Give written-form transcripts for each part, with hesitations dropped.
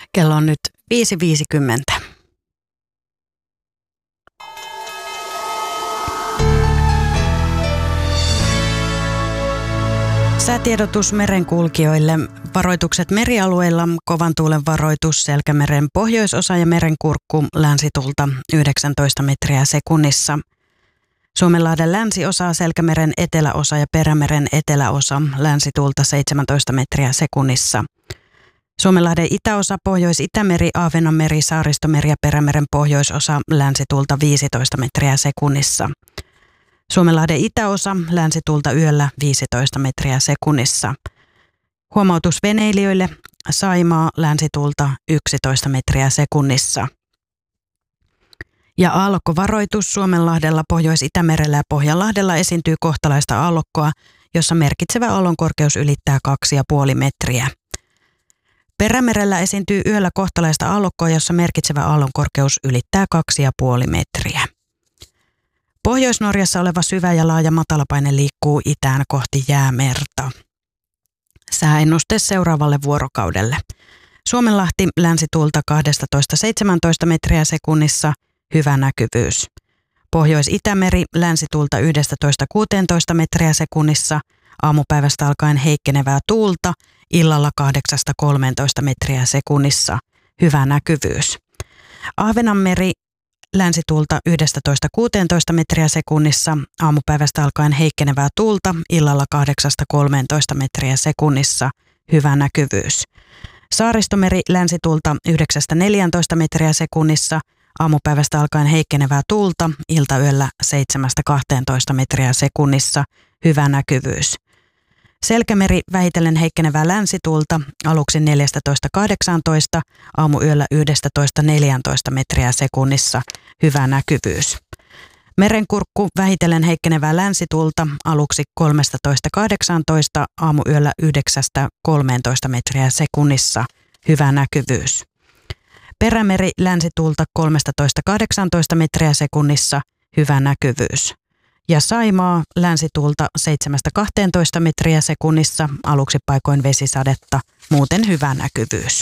Kello on nyt 5.50. Säätiedotus merenkulkijoille. Varoitukset merialueilla, kovan tuulen varoitus, Selkämeren pohjoisosa ja merenkurkku, länsitulta 19 metriä sekunnissa. Suomenlahden länsiosa, Selkämeren eteläosa ja Perämeren eteläosa, länsitulta 17 metriä sekunnissa. Suomenlahden itäosa, Pohjois-Itämeri, Ahvenanmeri, Saaristomeri ja Perämeren pohjoisosa, länsitulta 15 metriä sekunnissa. Suomenlahden itäosa, länsitulta yöllä 15 metriä sekunnissa. Huomautus veneilijöille, Saimaa, länsitulta 11 metriä sekunnissa. Ja aallokkovaroitus Suomenlahdella, Pohjois-Itämerellä ja Pohjanlahdella esiintyy kohtalaista aallokkoa, jossa merkitsevä aallonkorkeus ylittää 2,5 metriä. Perämerellä esiintyy yöllä kohtalaista aallokkoa, jossa merkitsevä aallonkorkeus ylittää 2,5 metriä. Pohjois-Norjassa oleva syvä ja laaja matalapaine liikkuu itään kohti Jäämerta. Sääennuste seuraavalle vuorokaudelle. Suomenlahti länsituulta 12-17 metriä sekunnissa, hyvä näkyvyys. Pohjois-Itämeri länsituulta 11-16 metriä sekunnissa, aamupäivästä alkaen heikkenevää tuulta, illalla 8-13 metriä sekunnissa, hyvä näkyvyys. Ahvenanmeri länsituulta 11-16 metriä sekunnissa, aamupäivästä alkaen heikkenevää tuulta, illalla 8-13 metriä sekunnissa, hyvä näkyvyys. Saaristomeri länsituulta 9-14 metriä sekunnissa, aamupäivästä alkaen heikkenevää tuulta, iltayöllä 7-12 metriä sekunnissa, hyvä näkyvyys. Selkämeri vähitellen heikkenevää länsituulta, aluksi 14-18, aamuyöllä 11-14 metriä sekunnissa, hyvä näkyvyys. Merenkurkku vähitellen heikkenevää länsituulta, aluksi 13-18, aamuyöllä 9-13 metriä sekunnissa, hyvä näkyvyys. Perämeri länsituulta 13-18 metriä sekunnissa, hyvä näkyvyys. Ja Saimaa länsituulta 7-12 metriä sekunnissa, aluksi paikoin vesisadetta, muuten hyvä näkyvyys.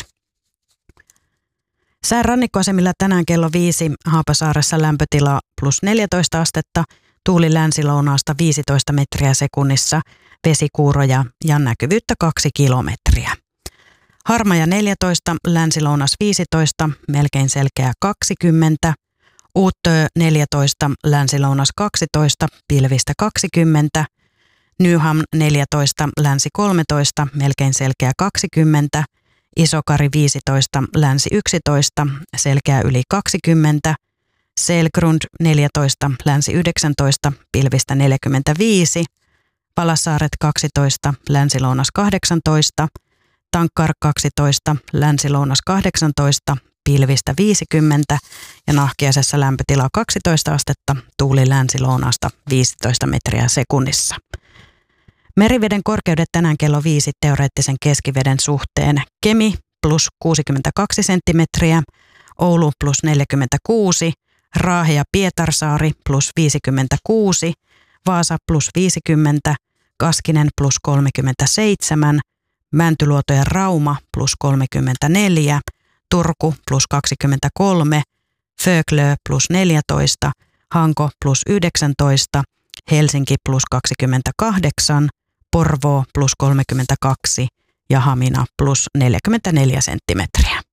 Sään rannikkoasemilla tänään kello 5, Haapasaaressa lämpötila +14 astetta, tuuli länsilounaasta 15 metriä sekunnissa, vesikuuroja ja näkyvyyttä 2 kilometriä. Harmaja 14, länsilounas 15, melkein selkeä 20, Uuttöö 14, länsilounas 12, pilvistä 20, Nyham 14, länsi 13, melkein selkeä 20, Isokari 15, länsi 11, selkeä yli 20, Selgrund 14, länsi 19, pilvistä 45, Palassaaret 12, länsilounas 18, Tankkar 12, länsilounas 18, pilvistä 50 ja Nahkiaisessa lämpötila 12 astetta, tuuli länsilounaasta 15 metriä sekunnissa. Meriveden korkeudet tänään kello 5 teoreettisen keskiveden suhteen. Kemi +62 senttimetriä, Oulu +46, Raahe ja Pietarsaari +56, Vaasa +50, Kaskinen +37, Mäntyluoto ja Rauma +34, Turku +23, Föglö +14, Hanko +19, Helsinki +28, Porvoo +32 ja Hamina +44 senttimetriä.